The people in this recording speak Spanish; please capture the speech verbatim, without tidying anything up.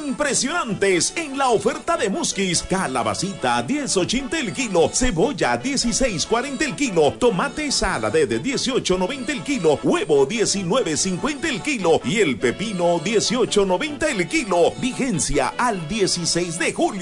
impresionantes en la oferta de Muskis. Calabacita diez ochenta el kilo, cebolla dieciséis cuarenta el kilo, tomate salade de dieciocho noventa el kilo, huevo diecinueve cincuenta el kilo y el pepino dieciocho noventa el kilo. Vigencia al dieciséis de julio.